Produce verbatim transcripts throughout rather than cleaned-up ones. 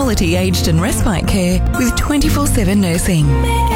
quality aged and respite care with twenty-four seven nursing.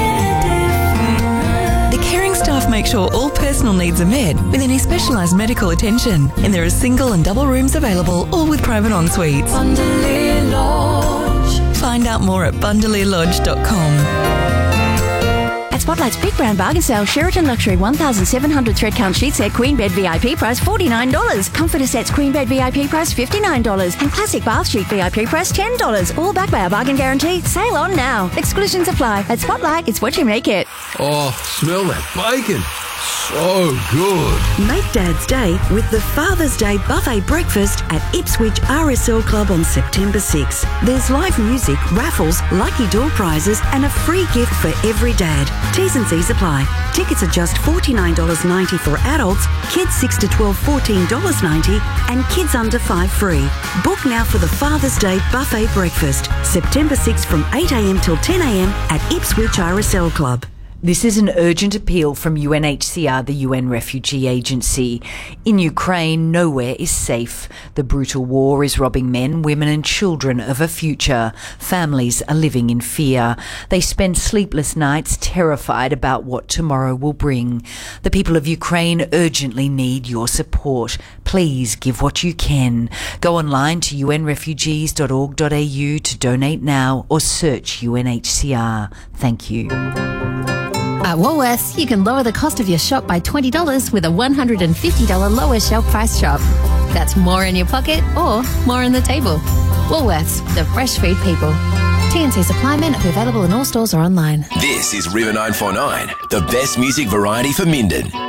The caring staff make sure all personal needs are met with any specialised medical attention, and there are single and double rooms available, all with private ensuites. Bundelea Lodge. Find out more at bundelea lodge dot com. At Spotlight's Big Brown Bargain Sale, Sheraton Luxury one thousand seven hundred thread count sheet set Queen Bed V I P price forty-nine dollars. Comforter sets Queen Bed V I P price fifty-nine dollars. And Classic Bath Sheet V I P price ten dollars. All backed by our bargain guarantee. Sale on now. Exclusions apply. At Spotlight, it's what you make it. Oh, smell that bacon. So good. Make Dad's Day with the Father's Day Buffet Breakfast at Ipswich R S L Club on September sixth. There's live music, raffles, lucky door prizes and a free gift for every dad. T's and C's apply. Tickets are just forty-nine dollars ninety for adults, kids six to twelve fourteen dollars ninety and kids under five free. Book now for the Father's Day Buffet Breakfast, September sixth from eight a m till ten a m at Ipswich R S L Club. This is an urgent appeal from U N H C R, the U N Refugee Agency. In Ukraine, nowhere is safe. The brutal war is robbing men, women and children of a future. Families are living in fear. They spend sleepless nights terrified about what tomorrow will bring. The people of Ukraine urgently need your support. Please give what you can. Go online to u n refugees dot org dot a u to donate now or search U N H C R. Thank you. At Woolworths, you can lower the cost of your shop by twenty dollars with a one hundred fifty dollars lower shelf price shop. That's more in your pocket or more on the table. Woolworths, the fresh food people. T and C supply may not be available in all stores or online. This is River nine four nine, the best music variety for Minden.